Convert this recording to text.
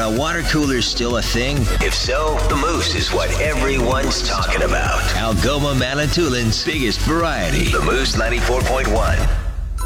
a water cooler still a thing? If so, the Moose is what everyone's talking about. Algoma Manitoulин's biggest variety. The Moose 94.1.